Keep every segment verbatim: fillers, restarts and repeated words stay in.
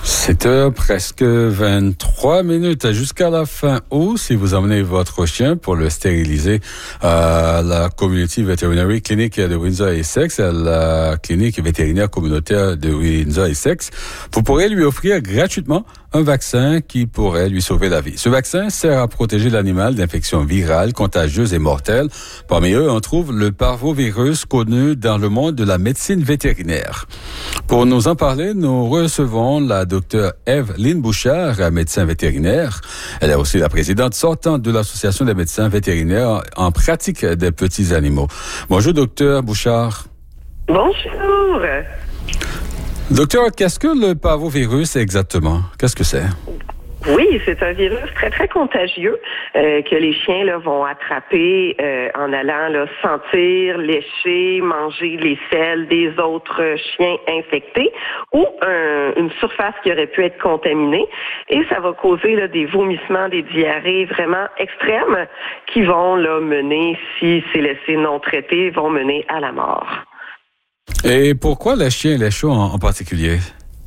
sept heures, presque vingt-trois minutes jusqu'à la fin août. Si vous emmenez votre chien pour le stériliser à la Community Veterinary Clinic de Windsor-Essex, à la clinique vétérinaire communautaire de Windsor-Essex, vous pourrez lui offrir gratuitement un vaccin qui pourrait lui sauver la vie. Ce vaccin sert à protéger l'animal d'infections virales, contagieuses et mortelles. Parmi eux, on trouve le parvovirus connu dans le monde de la médecine vétérinaire. Pour nous en parler, nous recevons la docteure Eve-Lynne Bouchard, médecin vétérinaire. Elle est aussi la présidente sortante de l'Association des médecins vétérinaires en pratique des petits animaux. Bonjour, docteur Bouchard. Bonjour. Docteur, qu'est-ce que le parvovirus exactement? Qu'est-ce que c'est? Oui, c'est un virus très, très contagieux euh, que les chiens là, vont attraper euh, en allant là, sentir, lécher, manger les selles des autres chiens infectés ou un, une surface qui aurait pu être contaminée. Et ça va causer là, des vomissements, des diarrhées vraiment extrêmes qui vont là, mener, si c'est laissé non traité, vont mener à la mort. Et pourquoi les chiens et les chats en, en particulier?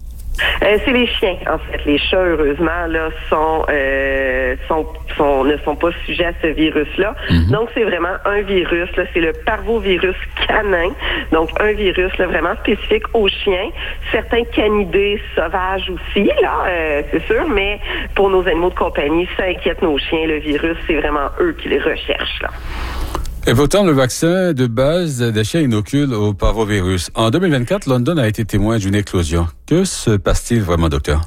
Euh, c'est les chiens, en fait. Les chats, heureusement, là, sont, euh, sont, sont, ne sont pas sujets à ce virus-là. Mm-hmm. Donc, c'est vraiment un virus, là, c'est le parvovirus canin. Donc, un virus, là, vraiment spécifique aux chiens. Certains canidés sauvages aussi, là, euh, c'est sûr, mais pour nos animaux de compagnie, ça inquiète nos chiens. Le virus, c'est vraiment eux qui les recherchent, là. Et pourtant, le vaccin de base des chiens inocule au parvovirus. En deux mille vingt-quatre, London a été témoin d'une éclosion. Que se passe-t-il vraiment, docteur?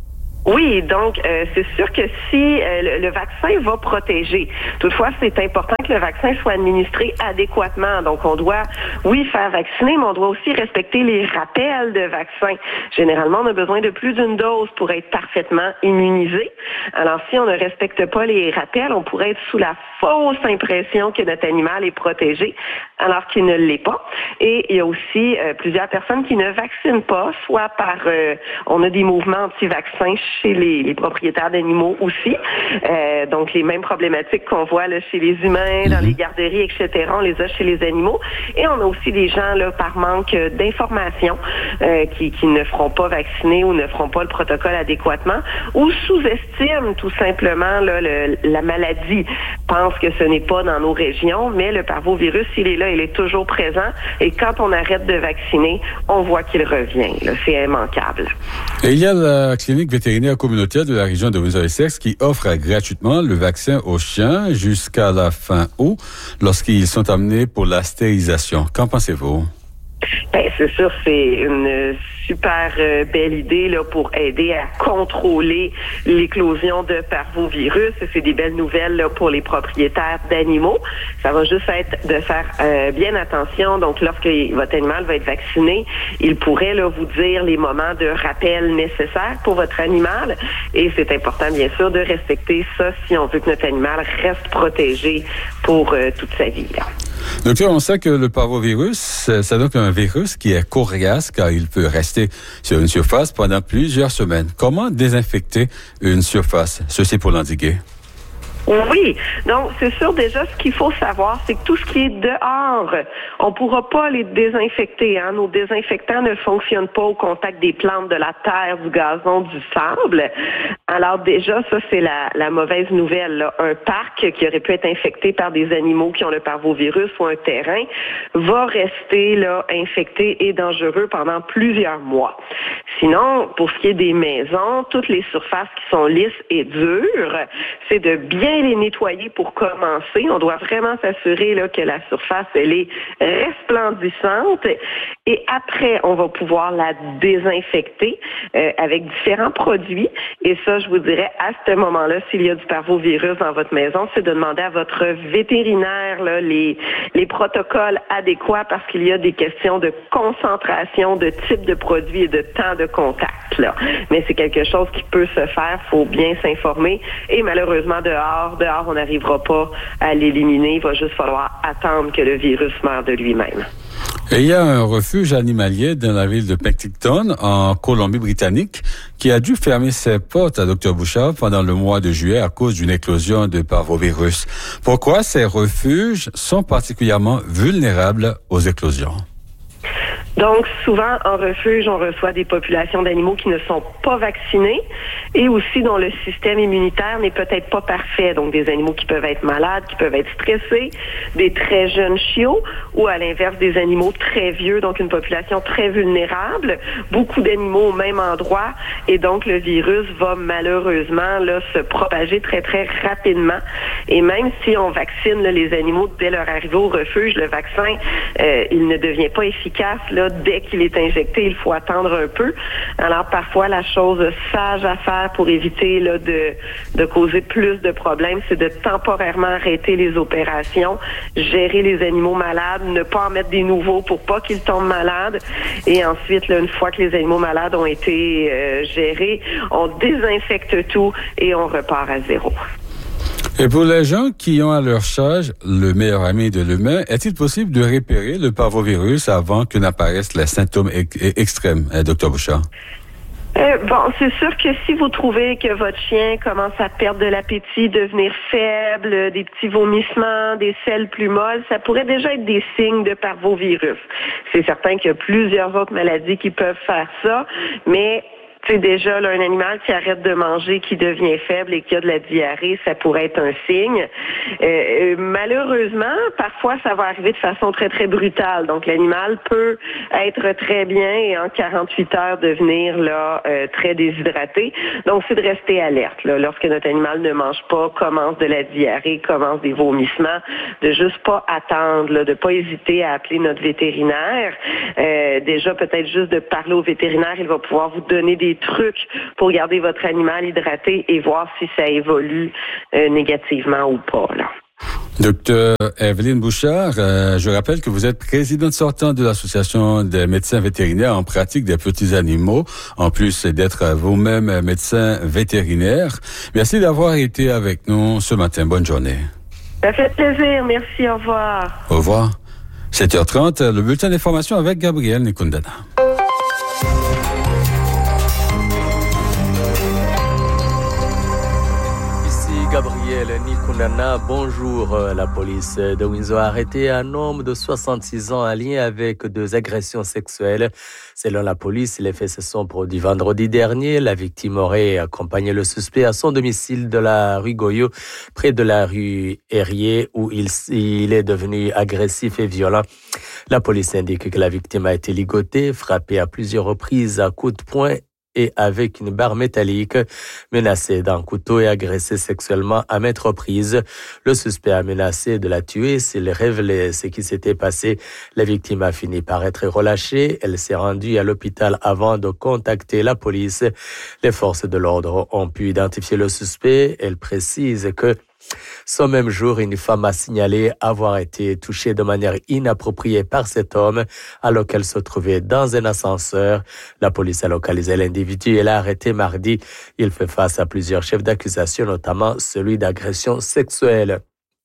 Oui, donc euh, c'est sûr que si euh, le, le vaccin va protéger. Toutefois, c'est important que le vaccin soit administré adéquatement. Donc, on doit, oui, faire vacciner, mais on doit aussi respecter les rappels de vaccin. Généralement, on a besoin de plus d'une dose pour être parfaitement immunisé. Alors, si on ne respecte pas les rappels, on pourrait être sous la fausse impression que notre animal est protégé, alors qu'il ne l'est pas. Et il y a aussi euh, plusieurs personnes qui ne vaccinent pas, soit par, euh, on a des mouvements anti-vaccins chez les, les propriétaires d'animaux aussi. Euh, donc, les mêmes problématiques qu'on voit là, chez les humains, dans les garderies, et cetera, on les a chez les animaux. Et on a aussi des gens, là, par manque d'information, euh, qui, qui ne feront pas vacciner ou ne feront pas le protocole adéquatement, ou sous-estiment tout simplement là, le, la maladie. Pensent que ce n'est pas dans nos régions, mais le parvovirus, il est là, il est toujours présent. Et quand on arrête de vacciner, on voit qu'il revient. Là, c'est immanquable. Et il y a la clinique vétérinaire communautaire de la région de Windsor-Essex qui offre gratuitement le vaccin aux chiens jusqu'à la fin août lorsqu'ils sont amenés pour la stérilisation. Qu'en pensez-vous? Ben, c'est sûr, c'est une super euh, belle idée là pour aider à contrôler l'éclosion de parvovirus. C'est des belles nouvelles là, pour les propriétaires d'animaux. Ça va juste être de faire euh, bien attention. Donc, lorsque votre animal va être vacciné, il pourrait là vous dire les moments de rappel nécessaires pour votre animal. Et c'est important, bien sûr, de respecter ça si on veut que notre animal reste protégé pour euh, toute sa vie, là. Docteur, on sait que le parvovirus, c'est donc un virus qui est coriace car il peut rester sur une surface pendant plusieurs semaines. Comment désinfecter une surface? Ceci pour l'endiguer. Oui, donc c'est sûr déjà ce qu'il faut savoir, c'est que tout ce qui est dehors, on pourra pas les désinfecter. Hein? Nos désinfectants ne fonctionnent pas au contact des plantes, de la terre, du gazon, du sable. Alors déjà, ça c'est la, la mauvaise nouvelle. Là. Un parc qui aurait pu être infecté par des animaux qui ont le parvovirus ou un terrain va rester là infecté et dangereux pendant plusieurs mois. Sinon, pour ce qui est des maisons, toutes les surfaces qui sont lisses et dures, c'est de bien les nettoyer pour commencer. On doit vraiment s'assurer là, que la surface elle est resplendissante et après, on va pouvoir la désinfecter euh, avec différents produits. Et ça, je vous dirais, à ce moment-là, s'il y a du parvovirus dans votre maison, c'est de demander à votre vétérinaire là, les, les protocoles adéquats parce qu'il y a des questions de concentration, de type de produit et de temps de contact. Là. Mais c'est quelque chose qui peut se faire, il faut bien s'informer. Et malheureusement, dehors, dehors, on n'arrivera pas à l'éliminer. Il va juste falloir attendre que le virus meure de lui-même. Et il y a un refuge animalier dans la ville de Penticton, en Colombie-Britannique, qui a dû fermer ses portes à docteur Bouchard pendant le mois de juillet à cause d'une éclosion de parvovirus. Pourquoi ces refuges sont particulièrement vulnérables aux éclosions? Donc, souvent, en refuge, on reçoit des populations d'animaux qui ne sont pas vaccinés et aussi dont le système immunitaire n'est peut-être pas parfait. Donc, des animaux qui peuvent être malades, qui peuvent être stressés, des très jeunes chiots ou, à l'inverse, des animaux très vieux, donc une population très vulnérable, beaucoup d'animaux au même endroit et donc le virus va malheureusement là, se propager très, très rapidement. Et même si on vaccine là, les animaux dès leur arrivée au refuge, le vaccin, euh, il ne devient pas efficace là, dès qu'il est injecté, il faut attendre un peu. Alors parfois, la chose sage à faire pour éviter là, de, de causer plus de problèmes, c'est de temporairement arrêter les opérations, gérer les animaux malades, ne pas en mettre des nouveaux pour pas qu'ils tombent malades. Et ensuite, là, une fois que les animaux malades ont été euh, gérés, on désinfecte tout et on repart à zéro. Et pour les gens qui ont à leur charge le meilleur ami de l'humain, est-il possible de repérer le parvovirus avant que n'apparaissent les symptômes ex- extrêmes, hein, docteur Bouchard? Euh, bon, c'est sûr que si vous trouvez que votre chien commence à perdre de l'appétit, devenir faible, des petits vomissements, des selles plus molles, ça pourrait déjà être des signes de parvovirus. C'est certain qu'il y a plusieurs autres maladies qui peuvent faire ça, mais c'est déjà là, un animal qui arrête de manger, qui devient faible et qui a de la diarrhée, ça pourrait être un signe. Euh, malheureusement, parfois, ça va arriver de façon très, très brutale. Donc, l'animal peut être très bien et en quarante-huit heures devenir là euh, très déshydraté. Donc, c'est de rester alerte. Là. Lorsque notre animal ne mange pas, commence de la diarrhée, commence des vomissements, de juste pas attendre, là, de pas hésiter à appeler notre vétérinaire. Euh, déjà, peut-être juste de parler au vétérinaire, il va pouvoir vous donner des trucs pour garder votre animal hydraté et voir si ça évolue euh, négativement ou pas. Là. Docteur Evelyne Bouchard, euh, je rappelle que vous êtes présidente sortante de l'Association des médecins vétérinaires en pratique des petits animaux, en plus d'être vous-même médecin vétérinaire. Merci d'avoir été avec nous ce matin. Bonne journée. Ça fait plaisir. Merci. Au revoir. Au revoir. sept heures trente, le bulletin d'information avec Gabriel Nikundana. Gabriel Nikundana, bonjour. La police de Windsor a arrêté un homme de soixante-six ans en lien avec deux agressions sexuelles. Selon la police, les faits se sont produits vendredi dernier. La victime aurait accompagné le suspect à son domicile de la rue Goyot, près de la rue Herrier, où il, il est devenu agressif et violent. La police indique que la victime a été ligotée, frappée à plusieurs reprises à coups de poing et avec une barre métallique, menacé d'un couteau et agressé sexuellement à maintes reprises. Le suspect a menacé de la tuer s'il révélait ce qui s'était passé. La victime a fini par être relâchée. Elle s'est rendue à l'hôpital avant de contacter la police. Les forces de l'ordre ont pu identifier le suspect. Elle précise que ce même jour, une femme a signalé avoir été touchée de manière inappropriée par cet homme alors qu'elle se trouvait dans un ascenseur. La police a localisé l'individu et l'a arrêté mardi. Il fait face à plusieurs chefs d'accusation, notamment celui d'agression sexuelle.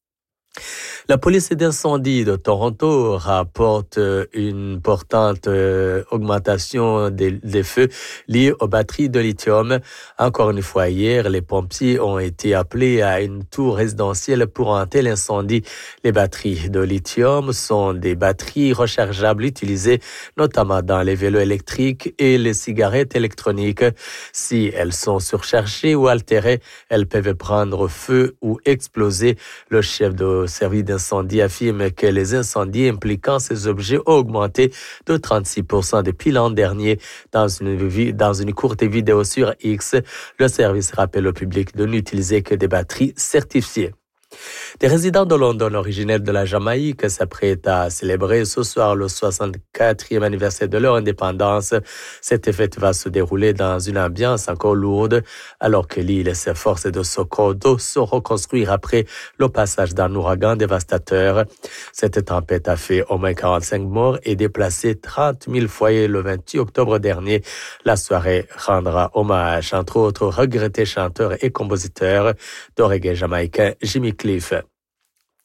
La police d'incendie de Toronto rapporte une importante augmentation des, des feux liés aux batteries de lithium. Encore une fois hier, les pompiers ont été appelés à une tour résidentielle pour un tel incendie. Les batteries de lithium sont des batteries rechargeables utilisées notamment dans les vélos électriques et les cigarettes électroniques. Si elles sont surchargées ou altérées, elles peuvent prendre feu ou exploser. Le chef de service d'incendie affirme que les incendies impliquant ces objets ont augmenté de trente-six pour cent depuis l'an dernier. Dans une, dans une courte vidéo sur X, le service rappelle au public de n'utiliser que des batteries certifiées. Des résidents de London originaires de la Jamaïque s'apprêtent à célébrer ce soir le soixante-quatrième anniversaire de leur indépendance. Cette fête va se dérouler dans une ambiance encore lourde, alors que l'île s'efforce de de se reconstruire après le passage d'un ouragan dévastateur. Cette tempête a fait au moins quarante-cinq morts et déplacé trente mille foyers le vingt-huit octobre dernier. La soirée rendra hommage, entre autres, au regretté chanteur et compositeur de reggae jamaïcain Jimmy Cliff.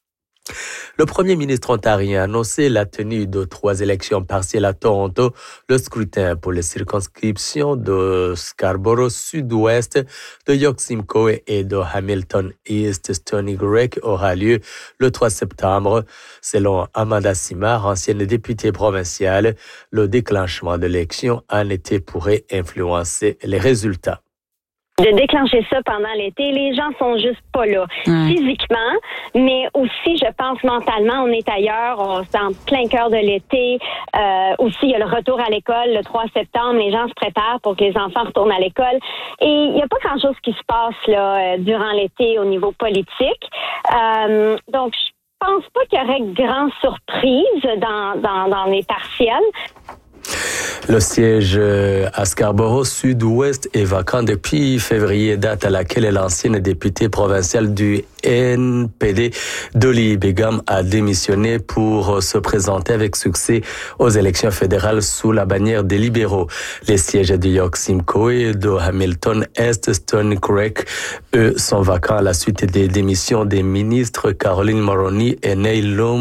Le premier ministre ontarien a annoncé la tenue de trois élections partielles à Toronto. Le scrutin pour les circonscriptions de Scarborough Sud-Ouest, de York Simcoe et de Hamilton East Stony Creek aura lieu le trois septembre. Selon Amanda Simard, ancienne députée provinciale, le déclenchement de l'élection en été pourrait influencer les résultats. De déclencher ça pendant l'été, les gens sont juste pas là mmh. physiquement, mais aussi, je pense, mentalement, on est ailleurs, on est en plein cœur de l'été. Euh, aussi, il y a le retour à l'école le trois septembre, les gens se préparent pour que les enfants retournent à l'école. Et il n'y a pas grand-chose qui se passe là durant l'été au niveau politique. Euh, donc, je pense pas qu'il y aurait grande surprise dans, dans, dans les partiels. Le siège à Scarborough Sud-Ouest est vacant depuis février, date à laquelle l'ancienne députée provinciale du N P D, Dolly Begum, a démissionné pour se présenter avec succès aux élections fédérales sous la bannière des libéraux. Les sièges de York Simcoe et de Hamilton East Stony Creek, eux, sont vacants à la suite des démissions des ministres Caroline Mulroney et Neil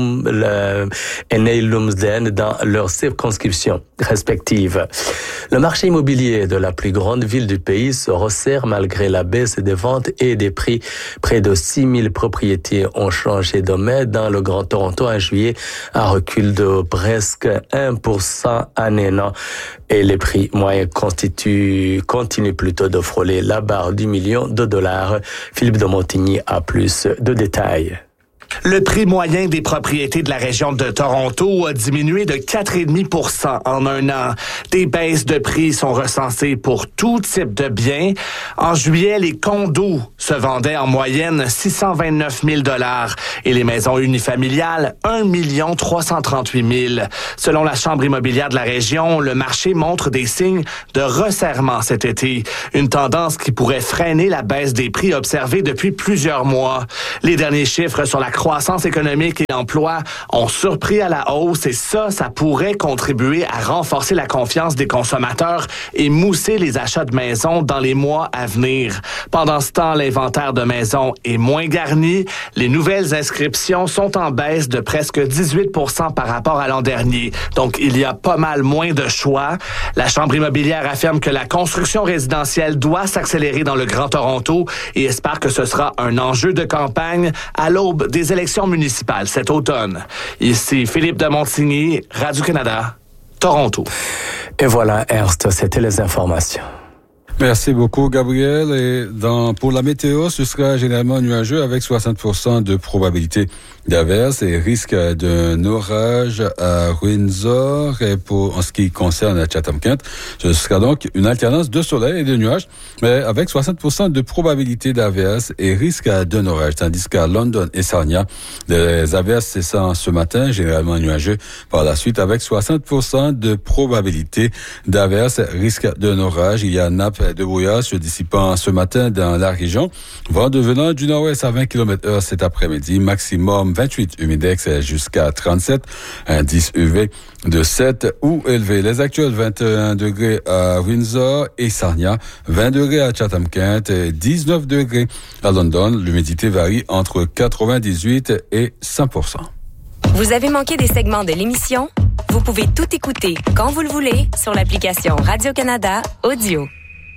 Lumsden dans leurs circonscriptions respectives. Le marché immobilier de la plus grande ville du pays se resserre malgré la baisse des ventes et des prix. Près de six mille propriétés ont changé de main dans le Grand Toronto en juillet, un recul de presque un pour cent en un an. Et les prix moyens constituent, continuent plutôt de frôler la barre du million de dollars. Philippe de Montigny a plus de détails. Le prix moyen des propriétés de la région de Toronto a diminué de quatre virgule cinq pour cent en un an. Des baisses de prix sont recensées pour tout type de biens. En juillet, les condos se vendaient en moyenne six cent vingt-neuf mille dollars et les maisons unifamiliales un million trois cent trente-huit mille. Selon la Chambre immobilière de la région, le marché montre des signes de resserrement cet été, une tendance qui pourrait freiner la baisse des prix observée depuis plusieurs mois. Les derniers chiffres sur la croissance économique et l'emploi ont surpris à la hausse et ça, ça pourrait contribuer à renforcer la confiance des consommateurs et mousser les achats de maisons dans les mois à venir. Pendant ce temps, l'inventaire de maisons est moins garni. Les nouvelles inscriptions sont en baisse de presque dix-huit pour cent par rapport à l'an dernier. Donc, il y a pas mal moins de choix. La Chambre immobilière affirme que la construction résidentielle doit s'accélérer dans le Grand Toronto et espère que ce sera un enjeu de campagne à l'aube des élections municipales cet automne. Ici Philippe de Montigny, Radio-Canada, Toronto. Et voilà, Ernst, c'était les informations. Merci beaucoup, Gabriel. Et dans, pour la météo, ce sera généralement nuageux avec soixante pour cent de probabilité d'averse et risque d'un orage à Windsor. Et pour, en ce qui concerne Chatham-Kent, ce sera donc une alternance de soleil et de nuages, mais avec soixante pour cent de probabilité d'averse et risque d'un orage. Tandis qu'à London et Sarnia, les averses cessant ce matin, généralement nuageux par la suite avec soixante pour cent de probabilité d'averse, risque d'un orage. Il y a nappe de brouillard se dissipant ce matin dans la région. Vent devenant du nord-ouest à vingt kilomètres heure cet après-midi. Maximum vingt-huit, humidex jusqu'à trente-sept. Indice U V de sept ou élevé. Les actuels vingt et un degrés à Windsor et Sarnia. vingt degrés à Chatham-Kent et dix-neuf degrés à London. L'humidité varie entre quatre-vingt-dix-huit et cent pour cent. Vous avez manqué des segments de l'émission? Vous pouvez tout écouter quand vous le voulez sur l'application Radio-Canada Audio.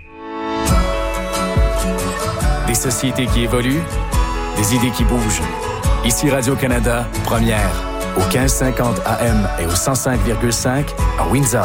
Des sociétés qui évoluent, des idées qui bougent. Ici Radio-Canada, première, au quinze cinquante A M et au cent cinq virgule cinq à Windsor.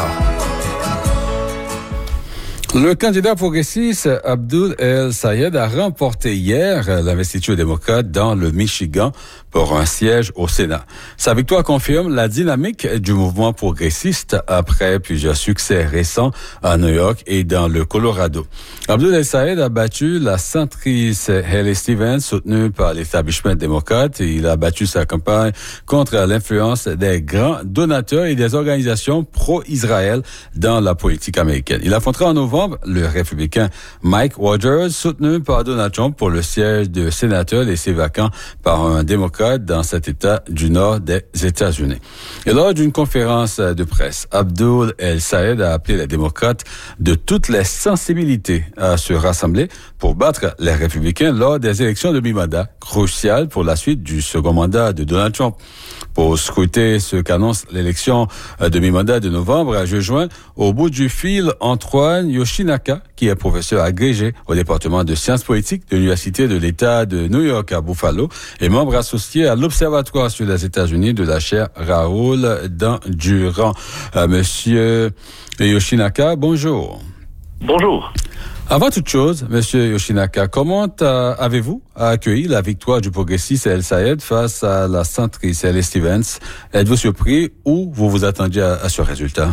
Le candidat progressiste Abdoul El-Sayed a remporté hier l'investiture démocrate dans le Michigan pour un siège au Sénat. Sa victoire confirme la dynamique du mouvement progressiste après plusieurs succès récents à New York et dans le Colorado. Abdoul El-Sayed a battu la centriste Haley Stevens, soutenue par l'establishment démocrate. Il a battu sa campagne contre l'influence des grands donateurs et des organisations pro-Israël dans la politique américaine. Il affrontera en novembre le républicain Mike Rogers, soutenu par Donald Trump pour le siège de sénateur laissé vacant par un démocrate dans cet État du nord des États-Unis. Et lors d'une conférence de presse, Abdoul El-Sayed a appelé les démocrates de toutes les sensibilités à se rassembler pour battre les républicains lors des élections de mi-mandat crucial pour la suite du second mandat de Donald Trump. Pour scruter ce qu'annonce l'élection de mi-mandat de novembre, je joins au bout du fil Antoine Yoshinaka, qui est professeur agrégé au département de sciences politiques de l'Université de l'État de New York à Buffalo et membre associé à l'Observatoire sur les États-Unis de la chaire Raoul Dandurand. Euh, Monsieur Yoshinaka, bonjour. Bonjour. Avant toute chose, Monsieur Yoshinaka, comment avez-vous accueilli la victoire du progressiste El Sayed face à la centriste Ellie Stephens? Êtes-vous surpris ou vous vous attendiez à, à ce résultat?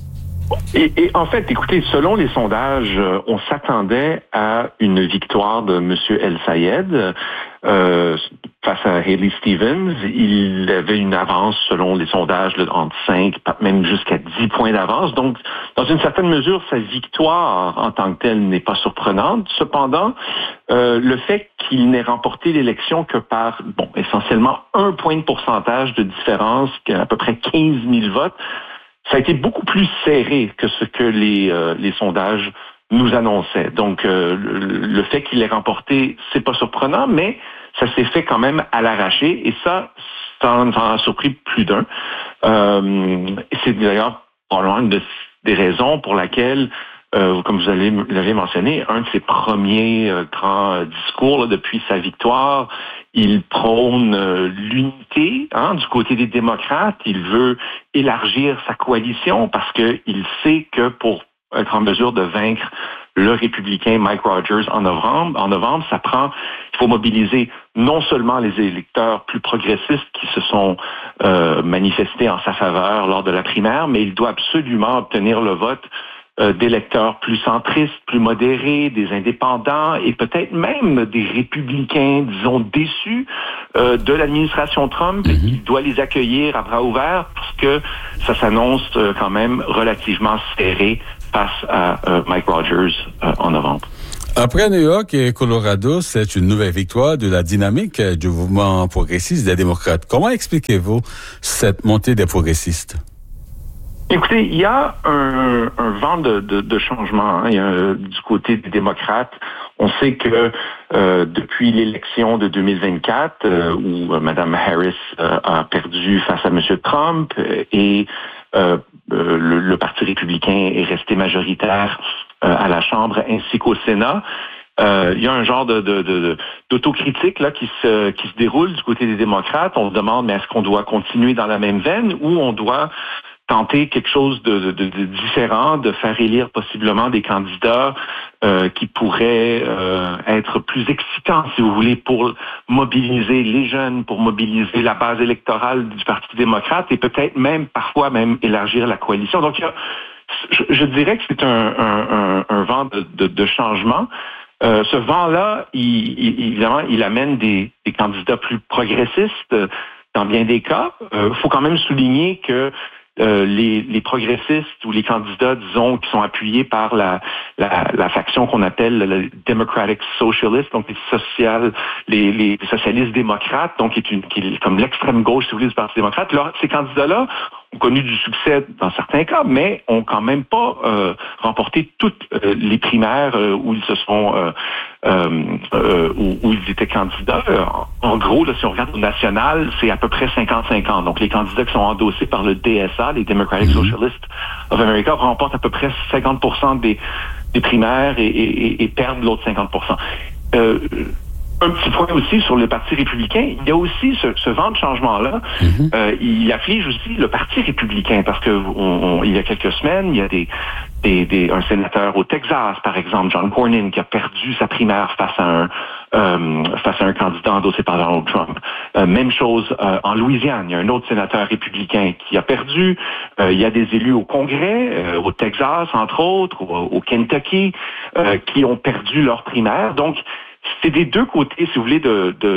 Et, et en fait, écoutez, selon les sondages, euh, on s'attendait à une victoire de M. El Sayed euh, face à Haley Stevens. Il avait une avance, selon les sondages, là, entre cinq, même jusqu'à dix points d'avance. Donc, dans une certaine mesure, sa victoire en tant que telle n'est pas surprenante. Cependant, euh, le fait qu'il n'ait remporté l'élection que par, bon, essentiellement un point de pourcentage de différence, à peu près quinze mille votes, ça a été beaucoup plus serré que ce que les, euh, les sondages nous annonçaient. Donc, euh, le, le fait qu'il ait remporté, c'est pas surprenant, mais ça s'est fait quand même à l'arraché, et ça, ça en, ça en a surpris plus d'un. Euh, c'est d'ailleurs probablement une de, des raisons pour laquelle, euh, comme vous allez, l'avez mentionné, un de ses premiers euh, grands euh, discours là, depuis sa victoire, il prône euh, l'unité hein, du côté des démocrates. Il veut élargir sa coalition parce qu'il sait que pour être en mesure de vaincre le républicain Mike Rogers en novembre, en novembre, ça prend, il faut mobiliser non seulement les électeurs plus progressistes qui se sont euh, manifestés en sa faveur lors de la primaire, mais il doit absolument obtenir le vote Euh, d'électeurs plus centristes, plus modérés, des indépendants et peut-être même des républicains, disons, déçus euh, de l'administration Trump. Mm-hmm. Il doit les accueillir à bras ouverts parce que ça s'annonce euh, quand même relativement serré face à euh, Mike Rogers euh, en novembre. Après New York et Colorado, c'est une nouvelle victoire de la dynamique du mouvement progressiste des démocrates. Comment expliquez-vous cette montée des progressistes? Écoutez, il y a un, un vent de, de, de changement hein. Il y a, du côté des démocrates. On sait que euh, depuis l'élection de deux mille vingt-quatre, euh, où euh, Mme Harris euh, a perdu face à M. Trump euh, et euh, euh, le, le Parti républicain est resté majoritaire euh, à la Chambre ainsi qu'au Sénat, Euh, il y a un genre de, de, de, d'autocritique là qui se qui se déroule du côté des démocrates. On se demande, mais est-ce qu'on doit continuer dans la même veine ou on doit tenter quelque chose de, de, de différent, de faire élire possiblement des candidats euh, qui pourraient euh, être plus excitants, si vous voulez, pour mobiliser les jeunes, pour mobiliser la base électorale du Parti démocrate et peut-être même, parfois même, élargir la coalition. Donc, il y a, je, je dirais que c'est un, un, un, un vent de, de, de changement. Euh, ce vent-là, il, il, évidemment, il amène des, des candidats plus progressistes euh, dans bien des cas. Il euh, faut quand même souligner que Euh, les, les progressistes ou les candidats, disons, qui sont appuyés par la, la, la faction qu'on appelle le Democratic Socialist, donc les, social, les, les socialistes démocrates, donc qui est, une, qui est comme l'extrême gauche, si vous voulez, du Parti démocrate. Alors, ces candidats-là ont connu du succès dans certains cas, mais ont quand même pas euh, remporté toutes euh, les primaires euh, où ils se sont euh, euh, euh, où, où ils étaient candidats. En gros, là, si on regarde au national, c'est à peu près cinquante cinquante. Donc, les candidats qui sont endossés par le D S A, les Democratic mm-hmm. Socialists of America, remportent à peu près cinquante pour cent des, des primaires et, et, et perdent l'autre cinquante pour cent. Euh, Un petit point aussi sur le Parti républicain, il y a aussi ce, ce vent de changement-là. Mm-hmm. Euh, il afflige aussi le Parti républicain parce que on, on, il y a quelques semaines, il y a des, des, des, un sénateur au Texas, par exemple, John Cornyn, qui a perdu sa primaire face à un euh, face à un candidat endossé par Donald Trump. Euh, même chose euh, en Louisiane, il y a un autre sénateur républicain qui a perdu. Euh, il y a des élus au Congrès, euh, au Texas, entre autres, au, au Kentucky, euh, qui ont perdu leur primaire. Donc, c'est des deux côtés, si vous voulez, de, de,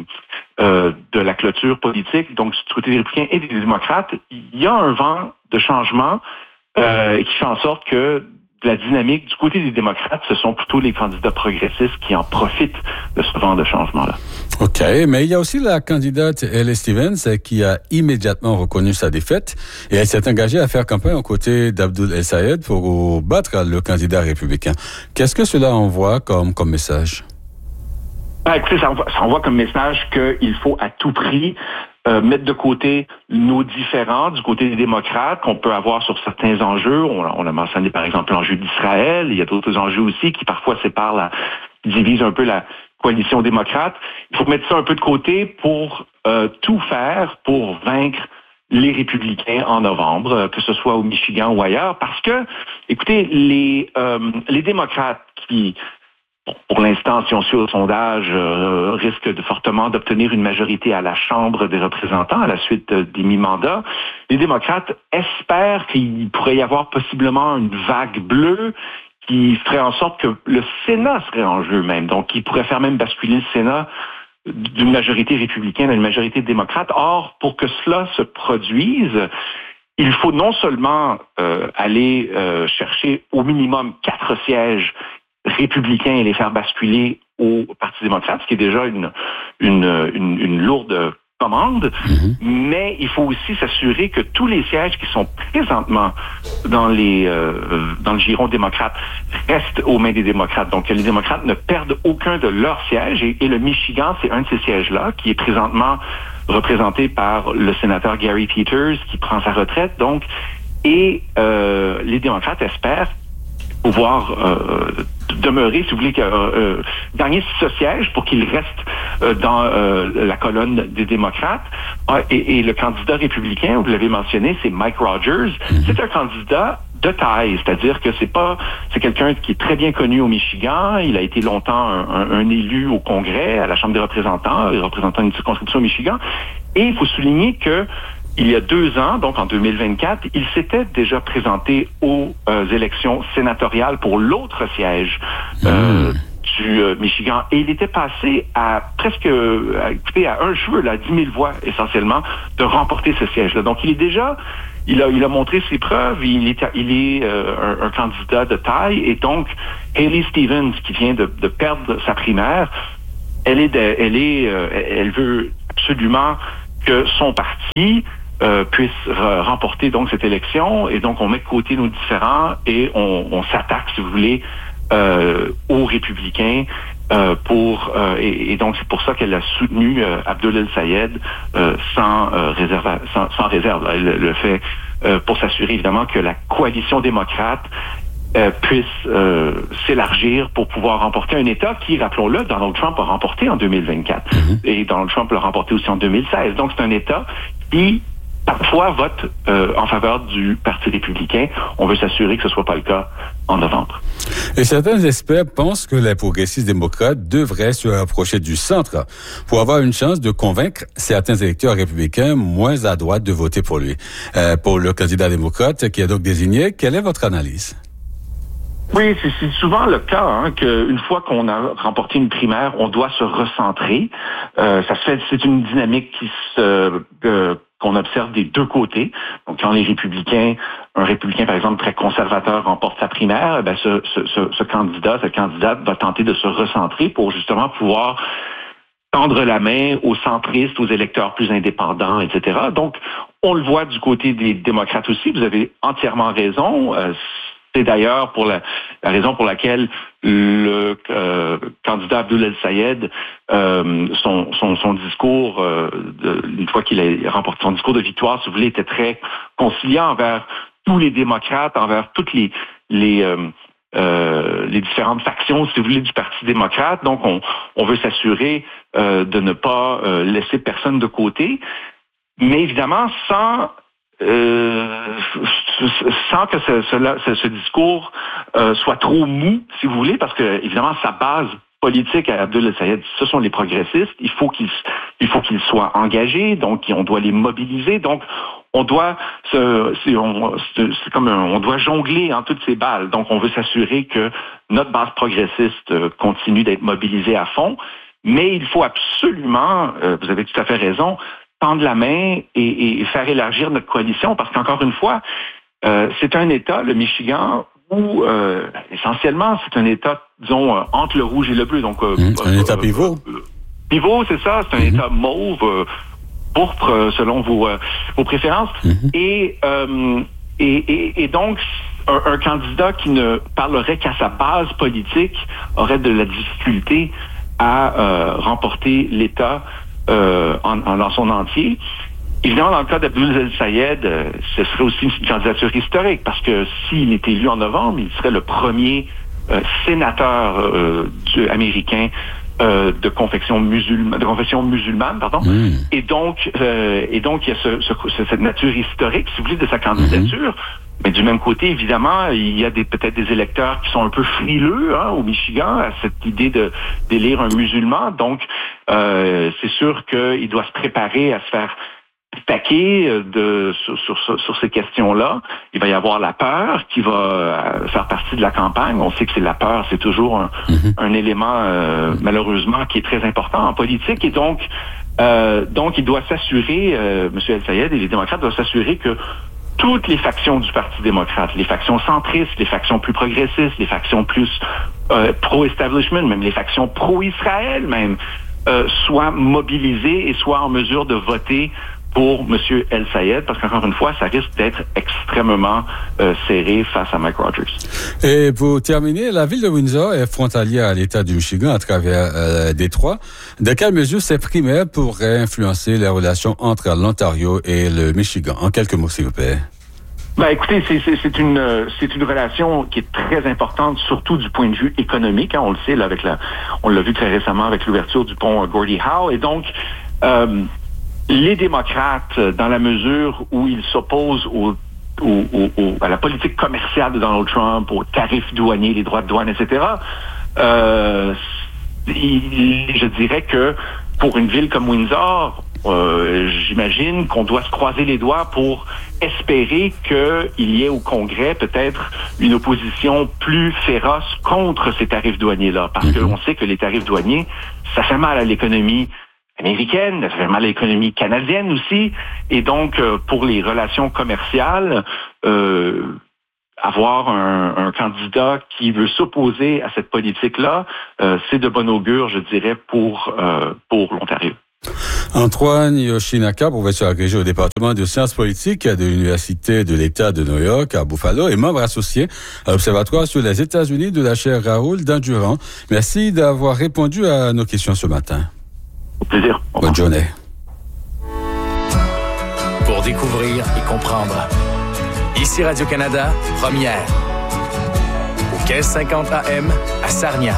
euh, de la clôture politique, donc du côté des républicains et des démocrates. Il y a un vent de changement euh, qui fait en sorte que la dynamique du côté des démocrates, ce sont plutôt les candidats progressistes qui en profitent de ce vent de changement-là. OK, mais il y a aussi la candidate Ellie Stephens qui a immédiatement reconnu sa défaite et elle s'est engagée à faire campagne aux côtés d'Abdul El Sayed pour battre le candidat républicain. Qu'est-ce que cela envoie comme, comme message? Ben, écoutez, ça envoie, ça envoie comme message qu'il faut à tout prix euh, mettre de côté nos différends du côté des démocrates qu'on peut avoir sur certains enjeux. On, on a mentionné par exemple l'enjeu d'Israël. Il y a d'autres enjeux aussi qui parfois séparent, la, divisent un peu la coalition démocrate. Il faut mettre ça un peu de côté pour euh, tout faire pour vaincre les républicains en novembre, que ce soit au Michigan ou ailleurs, parce que, écoutez, les, euh, les démocrates qui... Bon, pour l'instant, si on suit au sondage, euh, risque de fortement d'obtenir une majorité à la Chambre des représentants à la suite euh, des mi-mandats. Les démocrates espèrent qu'il pourrait y avoir possiblement une vague bleue qui ferait en sorte que le Sénat serait en jeu même. Donc, qui pourrait faire même basculer le Sénat d'une majorité républicaine à une majorité démocrate. Or, pour que cela se produise, il faut non seulement euh, aller euh, chercher au minimum quatre sièges républicains et les faire basculer au Parti démocrate, ce qui est déjà une, une, une, une lourde commande, mm-hmm. mais il faut aussi s'assurer que tous les sièges qui sont présentement dans, les, euh, dans le giron démocrate restent aux mains des démocrates. Donc, que les démocrates ne perdent aucun de leurs sièges. Et, et le Michigan, c'est un de ces sièges-là qui est présentement représenté par le sénateur Gary Peters, qui prend sa retraite. Donc, et euh, les démocrates espèrent pouvoir euh, demeurer, si vous voulez, euh, euh, gagner ce siège pour qu'il reste euh, dans euh, la colonne des démocrates. Ah, et, et le candidat républicain, vous l'avez mentionné, c'est Mike Rogers. C'est un candidat de taille, c'est-à-dire que c'est pas, c'est quelqu'un qui est très bien connu au Michigan. Il a été longtemps un, un, un élu au Congrès, à la Chambre des représentants, représentant une circonscription au Michigan. Et il faut souligner que il y a deux ans, donc en deux mille vingt-quatre, il s'était déjà présenté aux euh, élections sénatoriales pour l'autre siège euh, mmh. du euh, Michigan. Et il était passé à presque, à, écoutez, à un cheveu, là, dix mille voix essentiellement, de remporter ce siège-là. Donc il est déjà, il a, il a montré ses preuves, il est, il est euh, un, un candidat de taille. Et donc, Haley Stevens, qui vient de, de perdre sa primaire, elle est, de, elle est, euh, elle veut absolument que son parti Euh, puisse re- remporter donc cette élection, et donc on met de côté nos différends et on, on s'attaque, si vous voulez, euh, aux républicains euh, pour euh, et, et donc c'est pour ça qu'elle a soutenu euh, Abdul El-Sayed euh, sans, euh, réserve, sans, sans réserve. Elle le fait euh, pour s'assurer évidemment que la coalition démocrate euh, puisse euh, s'élargir pour pouvoir remporter un État qui, rappelons-le, Donald Trump a remporté en deux mille vingt-quatre. Mm-hmm. Et Donald Trump l'a remporté aussi en deux mille seize. Donc c'est un État qui parfois vote euh, en faveur du Parti républicain. On veut s'assurer que ce ne soit pas le cas en novembre. Et certains experts pensent que les progressistes démocrates devraient se rapprocher du centre pour avoir une chance de convaincre certains électeurs républicains moins à droite de voter pour lui. Euh, pour le candidat démocrate qui est donc désigné, quelle est votre analyse? Oui, c'est, c'est souvent le cas, hein, qu'une fois qu'on a remporté une primaire, on doit se recentrer. Euh, ça se fait, c'est une dynamique qui se, euh, qu'on observe des deux côtés. Donc, quand les républicains, un républicain, par exemple, très conservateur remporte sa primaire, eh bien, ce, ce, ce, ce candidat, cette candidate va tenter de se recentrer pour justement pouvoir tendre la main aux centristes, aux électeurs plus indépendants, et cetera. Donc, on le voit du côté des démocrates aussi. Vous avez entièrement raison. Euh, C'est d'ailleurs pour la, la raison pour laquelle le euh, candidat Abdul El-Sayed, euh, son, son, son discours, euh, de, une fois qu'il a remporté son discours de victoire, si vous voulez, était très conciliant envers tous les démocrates, envers toutes les les, euh, euh, les différentes factions, si vous voulez, du Parti démocrate. Donc, on, on veut s'assurer euh, de ne pas euh, laisser personne de côté, mais évidemment sans Euh, sans que ce, ce, ce discours euh, soit trop mou, si vous voulez, parce que évidemment sa base politique à Abdul El-Sayed, ce sont les progressistes. Il faut qu'ils, il faut qu'ils soient engagés, donc on doit les mobiliser. Donc on doit, se, c'est, on, c'est, c'est comme un, on doit jongler en toutes ces balles. Donc on veut s'assurer que notre base progressiste continue d'être mobilisée à fond, mais il faut absolument, euh, vous avez tout à fait raison, tendre la main et, et faire élargir notre coalition, parce qu'encore une fois, euh, c'est un État, le Michigan, où euh, essentiellement, c'est un État, disons, euh, entre le rouge et le bleu. Donc, euh, mmh, un euh, État pivot. Euh, pivot, c'est ça, c'est un mmh. État mauve, euh, pourpre, euh, selon vos, euh, vos préférences. Mmh. Et, euh, et, et, et donc, un, un candidat qui ne parlerait qu'à sa base politique aurait de la difficulté à euh, remporter l'État euh, en, en, dans son entier. Évidemment, dans le cas d'Abdoul El-Sayed, euh, ce serait aussi une candidature historique, parce que s'il est élu en novembre, il serait le premier euh, sénateur euh, du, américain euh, de confession musulmane, de confession musulmane, pardon. Mmh. Et donc, euh, et donc, il y a ce, ce, cette nature historique, si vous voulez, de sa candidature. Mmh. Mais du même côté, évidemment, il y a des, peut-être des électeurs qui sont un peu frileux hein, au Michigan à cette idée de d'élire un musulman. Donc, euh, c'est sûr qu'il doit se préparer à se faire taquer de, sur, sur, sur ces questions-là. Il va y avoir la peur qui va faire partie de la campagne. On sait que c'est la peur, c'est toujours un, mm-hmm. un élément, euh, malheureusement, qui est très important en politique. Et donc, euh, donc il doit s'assurer, euh, M. El-Sayed et les démocrates doivent s'assurer que toutes les factions du Parti démocrate, les factions centristes, les factions plus progressistes, les factions plus euh, pro-establishment, même les factions pro-Israël même, euh, soient mobilisées et soient en mesure de voter pour M. El-Sayed, parce qu'encore une fois, ça risque d'être extrêmement euh, serré face à Mike Rogers. Et pour terminer, la ville de Windsor est frontalière à l'État du Michigan à travers euh, Détroit. De quelle mesure ces primaires pourraient influencer les relations entre l'Ontario et le Michigan? En quelques mots, s'il vous plaît. Ben, écoutez, c'est, c'est, c'est une c'est une relation qui est très importante, surtout du point de vue économique. Hein, on le sait, là, avec la, on l'a vu très récemment avec l'ouverture du pont Gordie Howe. Et donc, euh, les démocrates, dans la mesure où ils s'opposent au, au, au, au, à la politique commerciale de Donald Trump, aux tarifs douaniers, les droits de douane, et cetera, euh, il, je dirais que pour une ville comme Windsor, euh, j'imagine qu'on doit se croiser les doigts pour espérer qu'il y ait au Congrès peut-être une opposition plus féroce contre ces tarifs douaniers-là. Parce mm-hmm. qu'on sait que les tarifs douaniers, ça fait mal à l'économie américaine, ça fait mal à l'économie canadienne aussi, et donc euh, pour les relations commerciales, euh, avoir un, un candidat qui veut s'opposer à cette politique-là, euh, c'est de bon augure, je dirais, pour euh, pour l'Ontario. Antoine Yoshinaka, professeur agrégé au département de sciences politiques de l'Université de l'État de New York à Buffalo et membre associé à l'Observatoire sur les États-Unis de la chaire Raoul Dandurand. Merci d'avoir répondu à nos questions ce matin. Au plaisir. Au Bonne journée. Pour découvrir et comprendre. Ici Radio-Canada, première. Au quinze cinquante A M à Sarnia.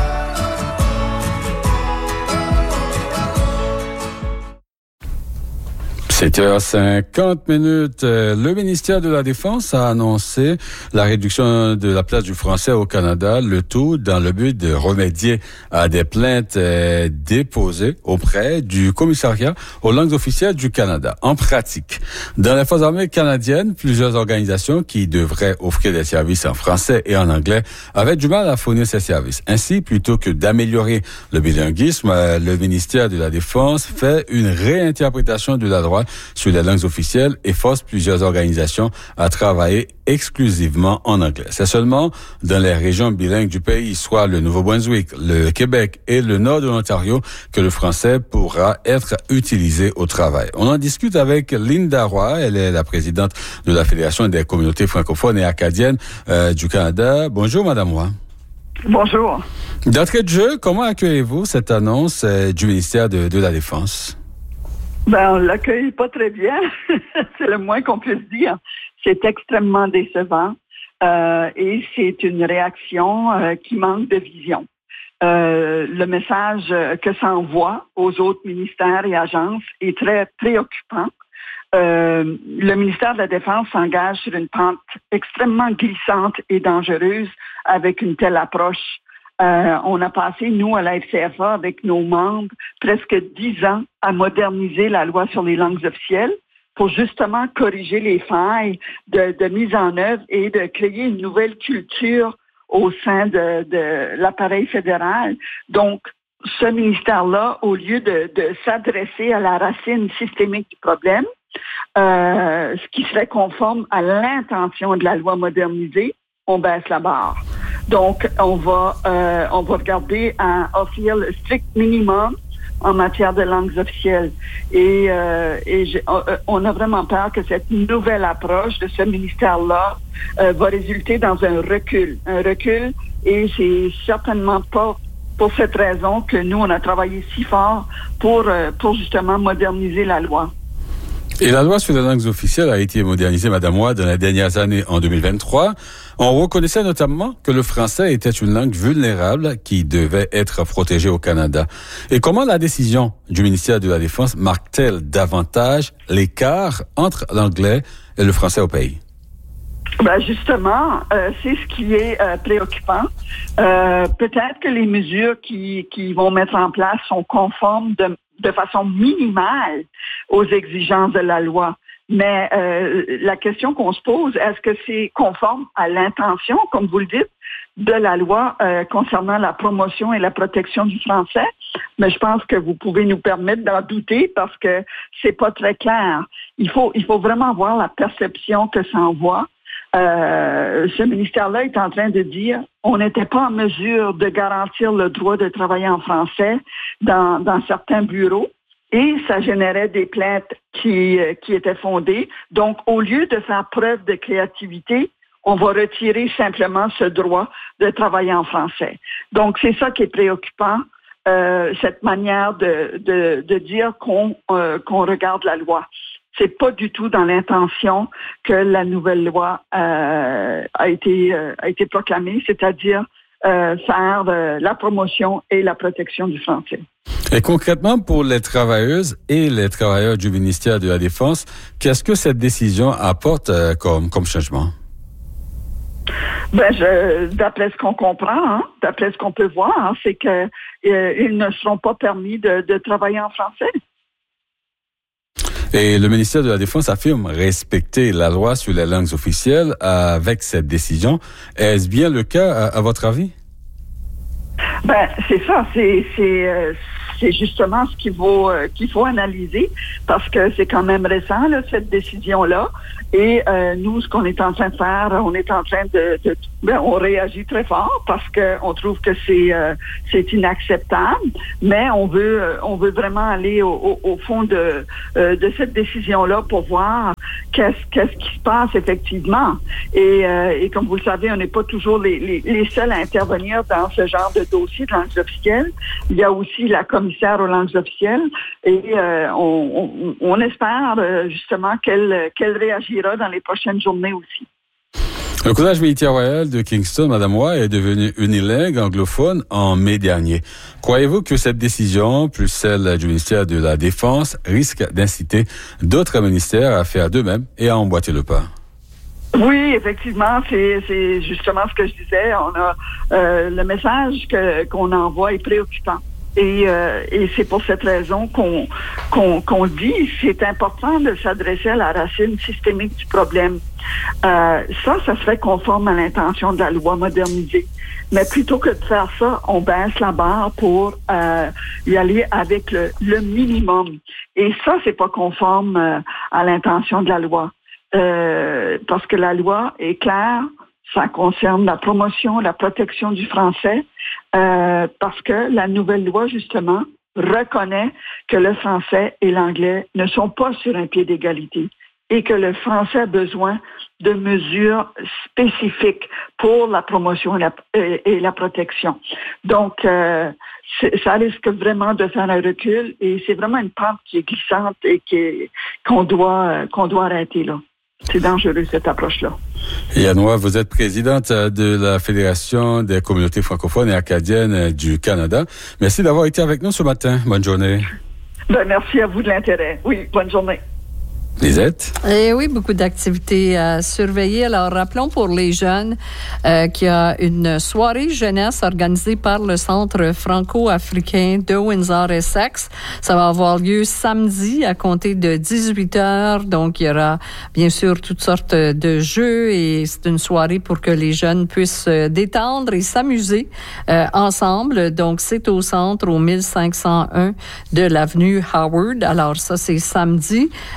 sept heures cinquante minutes. Le ministère de la Défense a annoncé la réduction de la place du français au Canada, le tout dans le but de remédier à des plaintes déposées auprès du commissariat aux langues officielles du Canada. En pratique, dans les forces armées canadiennes, plusieurs organisations qui devraient offrir des services en français et en anglais avaient du mal à fournir ces services. Ainsi, plutôt que d'améliorer le bilinguisme, le ministère de la Défense fait une réinterprétation de la loi sur les langues officielles et force plusieurs organisations à travailler exclusivement en anglais. C'est seulement dans les régions bilingues du pays, soit le Nouveau-Brunswick, le Québec et le nord de l'Ontario, que le français pourra être utilisé au travail. On en discute avec Linda Roy. Elle est la présidente de la Fédération des communautés francophones et acadiennes euh, du Canada. Bonjour, Madame Roy. Bonjour. D'entrée de jeu, comment accueillez-vous cette annonce euh, du ministère de, de la Défense? Ben, on l'accueille pas très bien. C'est le moins qu'on puisse dire. C'est extrêmement décevant. Euh, et c'est une réaction euh, qui manque de vision. Euh, le message que ça envoie aux autres ministères et agences est très préoccupant. Euh, le ministère de la Défense s'engage sur une pente extrêmement glissante et dangereuse avec une telle approche. Euh, on a passé, nous, à la F C F A, avec nos membres, presque dix ans à moderniser la loi sur les langues officielles pour justement corriger les failles de, de mise en œuvre et de créer une nouvelle culture au sein de, de l'appareil fédéral. Donc, ce ministère-là, au lieu de, de s'adresser à la racine systémique du problème, euh, ce qui serait conforme à l'intention de la loi modernisée, on baisse la barre. Donc, on va euh, on va regarder à offrir le strict minimum en matière de langues officielles. Et, euh, et j'ai, on a vraiment peur que cette nouvelle approche de ce ministère-là euh, va résulter dans un recul. Un recul, et c'est certainement pas pour cette raison que nous, on a travaillé si fort pour, euh, pour justement moderniser la loi. Et la loi sur les langues officielles a été modernisée, Madame Roy, dans les dernières années en deux mille vingt-trois. On reconnaissait notamment que le français était une langue vulnérable qui devait être protégée au Canada. Et comment la décision du ministère de la Défense marque-t-elle davantage l'écart entre l'anglais et le français au pays? Ben justement, euh, c'est ce qui est euh, préoccupant. Euh, peut-être que les mesures qui, qui vont mettre en place sont conformes de, de façon minimale aux exigences de la loi. Mais euh, la question qu'on se pose, est-ce que c'est conforme à l'intention, comme vous le dites, de la loi euh, concernant la promotion et la protection du français? Mais je pense que vous pouvez nous permettre d'en douter parce que c'est pas très clair. Il faut, il faut vraiment voir la perception que ça envoie. Euh, ce ministère-là est en train de dire on n'était pas en mesure de garantir le droit de travailler en français dans, dans certains bureaux et ça générait des plaintes qui, qui étaient fondées. Donc, au lieu de faire preuve de créativité, on va retirer simplement ce droit de travailler en français. Donc, c'est ça qui est préoccupant, euh, cette manière de, de, de dire qu'on, euh, qu'on regarde la loi. C'est pas du tout dans l'intention que la nouvelle loi euh, a été euh, a été proclamée, c'est-à-dire euh, faire euh, la promotion et la protection du français. Et concrètement, pour les travailleuses et les travailleurs du ministère de la Défense, qu'est-ce que cette décision apporte euh, comme comme changement? Ben, je, d'après ce qu'on comprend, hein, d'après ce qu'on peut voir, hein, c'est que euh, ils ne seront pas permis de, de travailler en français. Et le ministère de la Défense affirme respecter la loi sur les langues officielles avec cette décision. Est-ce bien le cas, à, à votre avis? Ben, c'est ça. C'est, c'est, euh, c'est justement ce qu'il faut, euh, qu'il faut analyser parce que c'est quand même récent, là, cette décision-là. Et euh, nous, ce qu'on est en train de faire, on est en train de... de ben, on réagit très fort parce qu'on trouve que c'est euh, c'est inacceptable, mais on veut euh, on veut vraiment aller au, au, au fond de euh, de cette décision-là pour voir qu'est-ce qu'est-ce qui se passe effectivement. Et, euh, et comme vous le savez, on n'est pas toujours les, les, les seuls à intervenir dans ce genre de dossier de langues officielles. Il y a aussi la commissaire aux langues officielles et euh, on, on, on espère euh, justement qu'elle qu'elle réagira dans les prochaines journées aussi. Le Collège militaire royal de Kingston, Madame Roy, est devenu unilingue anglophone en mai dernier. Croyez-vous que cette décision, plus celle du ministère de la Défense, risque d'inciter d'autres ministères à faire d'eux-mêmes et à emboîter le pas? Oui, effectivement, c'est, c'est justement ce que je disais. On a euh, le message que, qu'on envoie est préoccupant. Et, euh, et c'est pour cette raison qu'on, qu'on, qu'on dit c'est important de s'adresser à la racine systémique du problème. Euh, ça, ça serait conforme à l'intention de la loi modernisée. Mais plutôt que de faire ça, on baisse la barre pour euh, y aller avec le, le minimum. Et ça, c'est pas conforme euh, à l'intention de la loi. Euh, parce que la loi est claire, ça concerne la promotion, la protection du français, euh, parce que la nouvelle loi, justement, reconnaît que le français et l'anglais ne sont pas sur un pied d'égalité et que le français a besoin de mesures spécifiques pour la promotion et la, et, et la protection. Donc, euh, ça risque vraiment de faire un recul et c'est vraiment une pente qui est glissante et qui est, qu'on doit, qu'on doit arrêter là. C'est dangereux, cette approche-là. Yann Roy, vous êtes présidente de la Fédération des communautés francophones et acadiennes du Canada. Merci d'avoir été avec nous ce matin. Bonne journée. Ben, merci à vous de l'intérêt. Oui, bonne journée. Lisette? Eh oui, beaucoup d'activités à surveiller. Alors, rappelons pour les jeunes euh, qu'il y a une soirée jeunesse organisée par le Centre franco-africain de Windsor-Essex. Ça va avoir lieu samedi à compter de dix-huit heures. Donc, il y aura bien sûr toutes sortes de jeux et c'est une soirée pour que les jeunes puissent se détendre et s'amuser euh, ensemble. Donc, c'est au centre, au mille cinq cent un de l'avenue Howard. Alors, ça, c'est samedi. Euh, il y a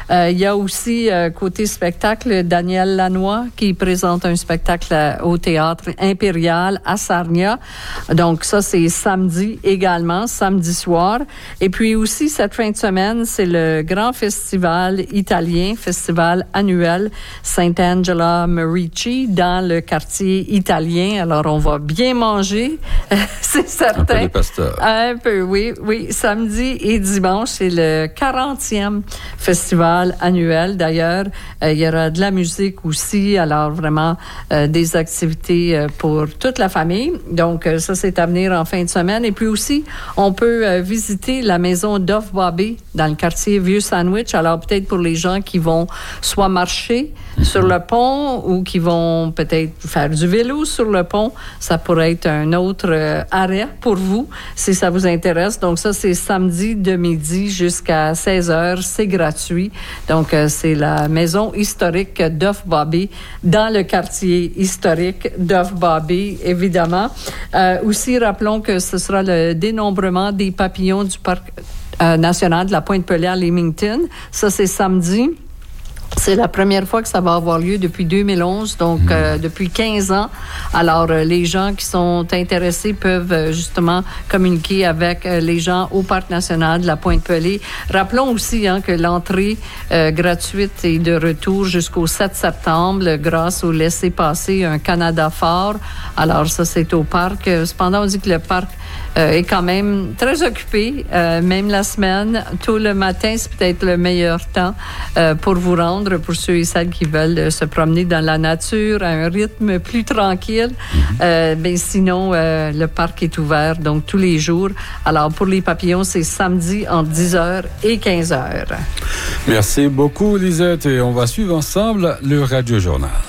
a aussi, euh, côté spectacle, Daniel Lanois qui présente un spectacle au Théâtre Impérial à Sarnia. Donc, ça, c'est samedi également, samedi soir. Et puis aussi, cette fin de semaine, c'est le grand festival italien, festival annuel Sant'Angelo Merici dans le quartier italien. Alors, on va bien manger, c'est certain. Un peu de pasta. Un peu, oui, oui. Samedi et dimanche, c'est le quarantième festival annuel. D'ailleurs, euh, il y aura de la musique aussi. Alors, vraiment, euh, des activités euh, pour toute la famille. Donc, euh, ça, c'est à venir en fin de semaine. Et puis aussi, on peut euh, visiter la maison Duff Bobby dans le quartier Vieux-Sandwich. Alors, peut-être pour les gens qui vont soit marcher mm-hmm. sur le pont ou qui vont peut-être faire du vélo sur le pont, ça pourrait être un autre euh, arrêt pour vous, si ça vous intéresse. Donc, ça, c'est samedi de midi jusqu'à seize heures. C'est gratuit. Donc, euh, c'est la maison historique Duff Bobby dans le quartier historique Duff Bobby, évidemment. Euh, aussi, rappelons que ce sera le dénombrement des papillons du parc euh, national de la Pointe-Pelée à Leamington. Ça, c'est samedi. C'est la première fois que ça va avoir lieu depuis deux mille onze, donc mmh. euh, depuis quinze ans. Alors, euh, les gens qui sont intéressés peuvent euh, justement communiquer avec euh, les gens au Parc national de la Pointe-Pelée. Rappelons aussi hein, que l'entrée euh, gratuite est de retour jusqu'au sept septembre grâce au laissez-passer Un Canada fort. Alors, ça, c'est au parc. Cependant, on dit que le parc euh, est quand même très occupé, euh, même la semaine. Tôt le matin, c'est peut-être le meilleur temps euh, pour vous rendre, pour ceux et celles qui veulent se promener dans la nature à un rythme plus tranquille. Mm-hmm. Euh, ben sinon, euh, le parc est ouvert donc tous les jours. Alors, pour les papillons, c'est samedi entre dix heures et quinze heures. Merci beaucoup, Lisette. Et on va suivre ensemble le Radio Journal.